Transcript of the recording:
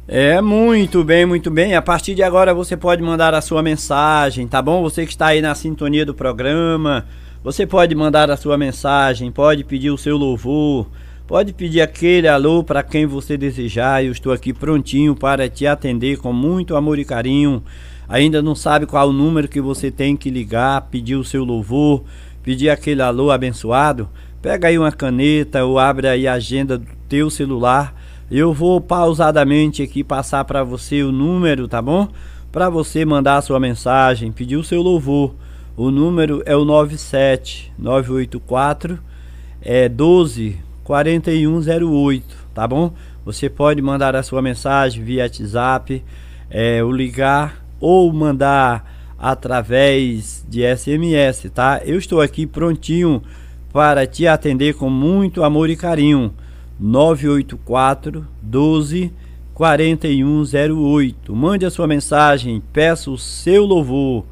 Muito bem, muito bem. A partir de agora você pode mandar a sua mensagem, tá bom? Você que está aí na sintonia do programa, você pode mandar a sua mensagem, pode pedir o seu louvor, pode pedir aquele alô para quem você desejar. Eu estou aqui prontinho para te atender com muito amor e carinho. Ainda não sabe qual o número que você tem que ligar, pedir o seu louvor, pedir aquele alô abençoado? Pega aí uma caneta ou abre aí a agenda do teu celular. Eu vou pausadamente aqui passar para você o número, tá bom? Para você mandar a sua mensagem, pedir o seu louvor. O número é o 97984 12 4108, tá bom? Você pode mandar a sua mensagem via WhatsApp, o ligar ou mandar através de SMS, tá? Eu estou aqui prontinho para te atender com muito amor e carinho. 984 12 4108. Mande a sua mensagem, peça o seu louvor.